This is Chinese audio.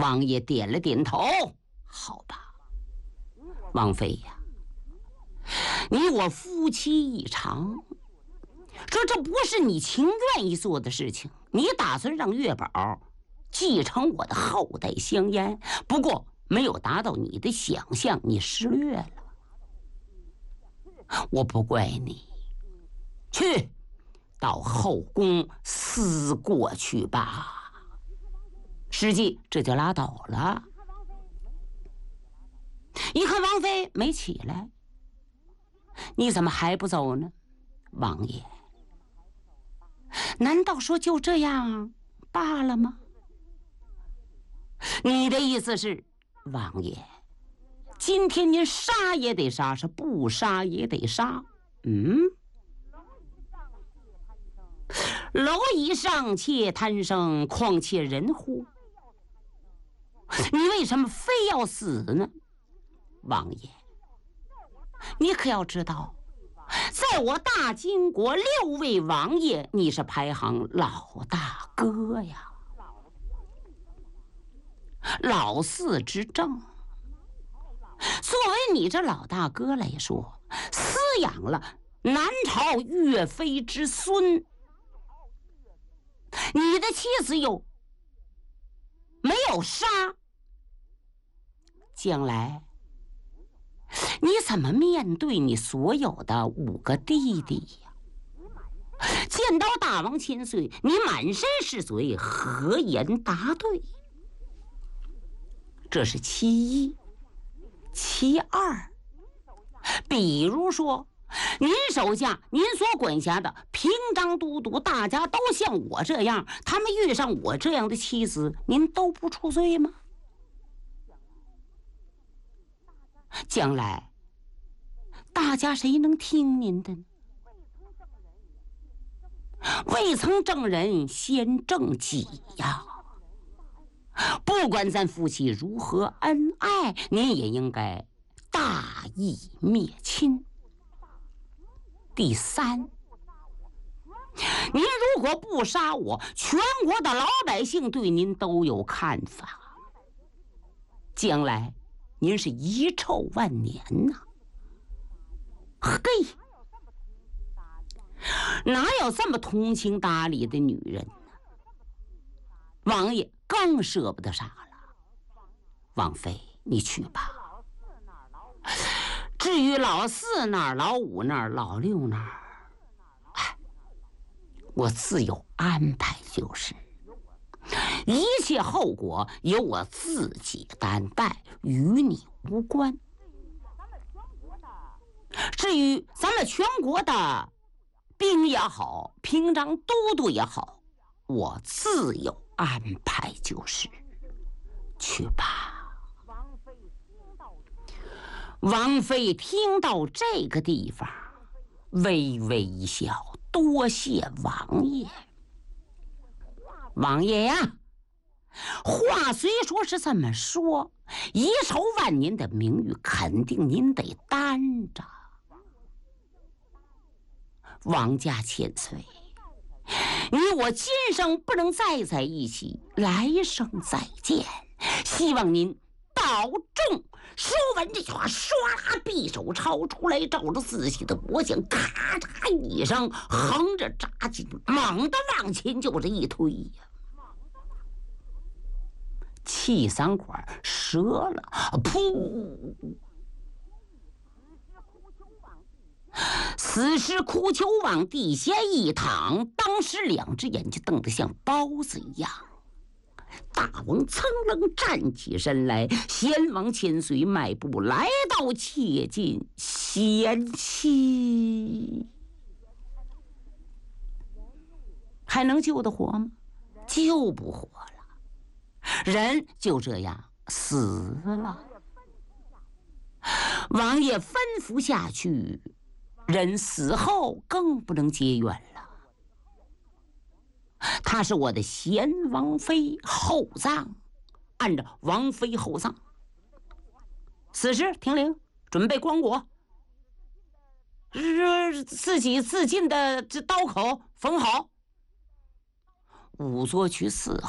王爷点了点头，好吧，王妃呀，你我夫妻一场，这不是你情愿意做的事情。你打算让月宝继承我的后代香烟，不过没有达到你的想象，你失略了。我不怪你，去到后宫思过去吧。实际这就拉倒了。一看王妃没起来，你怎么还不走呢？王爷，难道说就这样罢了吗？你的意思是，王爷，今天您杀也得杀，是不杀也得杀？蝼蚁尚且贪生，况且人乎？你为什么非要死呢？王爷，你可要知道，在我大金国6位王爷，你是排行老大哥呀，老四执政。作为你这老大哥来说，饲养了南朝岳飞之孙，你的妻子又没有杀，将来你怎么面对你所有的5个弟弟呀？见到大王千岁，你满身是罪，何言答对？这是其一。其二，比如说您手下您所管辖的平章都督，大家都像我这样，他们遇上我这样的妻子，您都不出罪吗？将来大家谁能听您的呢？未曾正人先正己呀。不管咱夫妻如何恩爱，您也应该大义灭亲。第三，您如果不杀我，全国的老百姓对您都有看法，将来您是遗臭万年呐。嘿，哪有这么通情达理的女人呢？王爷更舍不得杀了。王妃，你去吧。至于老4那儿、老5那儿、老6那儿，我自有安排就是。一切后果由我自己担待，与你无关。至于咱们全国的兵也好，平章都督也好，我自有安排就是。去吧。王妃听到这个地方，微微一笑，多谢王爷。王爷呀，话虽说是这么说，遗臭万年的名誉肯定您得担着。王家千岁，你我今生不能再在一起，来生再见。希望您保重。说完这句话，唰啦，匕首抄出来，照着自己的脖颈，咔嚓一声，横着扎进，猛地往前就这一推呀，气嗓管折了，噗！死尸哭求往地下一躺，当时2只眼睛瞪得像包子一样。大王噌楞站起身来，先王千岁迈步来到切近，贤妻还能救得活吗？救不活了，人就这样死了。王爷吩咐下去，人死后更不能结缘了。她是我的贤王妃，厚葬，按照王妃厚葬。死尸停灵，准备棺椁，自己自尽的这刀口缝好。仵作去伺候。